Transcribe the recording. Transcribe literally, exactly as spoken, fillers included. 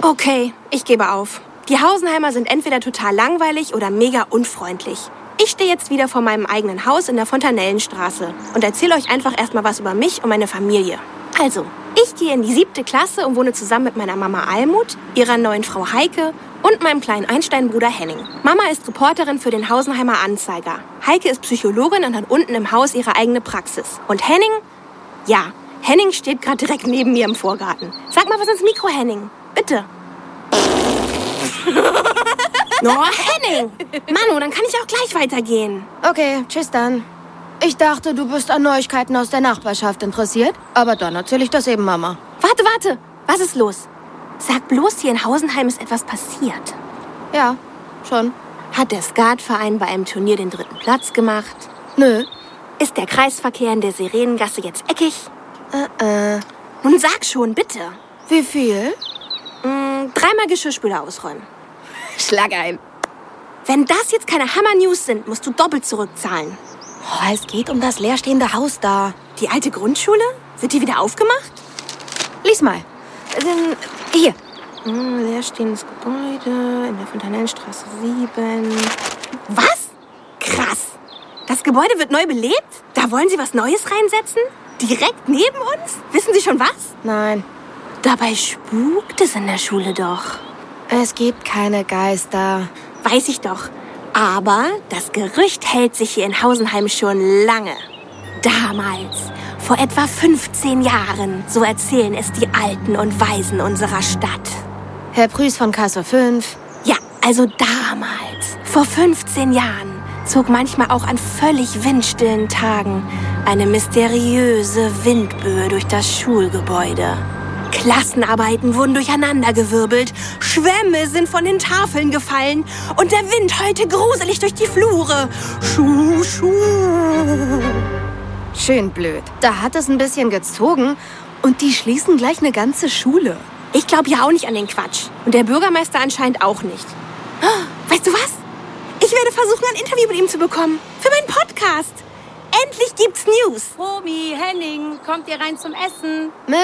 Okay, ich gebe auf. Die Hausenheimer sind entweder total langweilig oder mega unfreundlich. Ich stehe jetzt wieder vor meinem eigenen Haus in der Fontanellenstraße und erzähle euch einfach erstmal was über mich und meine Familie. Also, ich gehe in die siebte Klasse und wohne zusammen mit meiner Mama Almut, ihrer neuen Frau Heike und meinem kleinen Einsteinbruder Henning. Mama ist Reporterin für den Hausenheimer Anzeiger. Heike ist Psychologin und hat unten im Haus ihre eigene Praxis. Und Henning? Ja, Henning steht gerade direkt neben mir im Vorgarten. Sag mal was ins Mikro, Henning. Bitte. No, Henning! Manu, dann kann ich auch gleich weitergehen. Okay, tschüss dann. Ich dachte, du bist an Neuigkeiten aus der Nachbarschaft interessiert, aber dann erzähle ich das eben Mama. Warte, warte. Was ist los? Sag bloß, hier in Hausenheim ist etwas passiert. Ja, schon. Hat der Skatverein bei einem Turnier den dritten Platz gemacht? Nö. Ist der Kreisverkehr in der Sirenengasse jetzt eckig? Äh, äh. Nun sag schon, bitte. Wie viel? Hm, dreimal Geschirrspüler ausräumen. Schlag ein. Wenn das jetzt keine Hammer-News sind, musst du doppelt zurückzahlen. Oh, es geht um das leerstehende Haus da. Die alte Grundschule? Wird die wieder aufgemacht? Lies mal. Ähm, hier. Hm, leerstehendes Gebäude in der Fontanellenstraße sieben. Was? Krass. Das Gebäude wird neu belebt? Da wollen Sie was Neues reinsetzen? Direkt neben uns? Wissen Sie schon was? Nein. Dabei spukt es in der Schule doch. Es gibt keine Geister. Weiß ich doch. Aber das Gerücht hält sich hier in Hausenheim schon lange. Damals, vor etwa fünfzehn Jahren, so erzählen es die Alten und Weisen unserer Stadt. Herr Prüß von Kasse fünf. Ja, also damals, vor fünfzehn Jahren, zog manchmal auch an völlig windstillen Tagen eine mysteriöse Windböe durch das Schulgebäude. Klassenarbeiten wurden durcheinandergewirbelt, Schwämme sind von den Tafeln gefallen und der Wind heulte gruselig durch die Flure. Schuh, schuh. Schön blöd. Da hat es ein bisschen gezogen und die schließen gleich eine ganze Schule. Ich glaube ja auch nicht an den Quatsch. Und der Bürgermeister anscheinend auch nicht. Weißt du was? Ich werde versuchen, ein Interview mit ihm zu bekommen. Für meinen Podcast. Endlich gibt's News. Romy, Henning, kommt ihr rein zum Essen?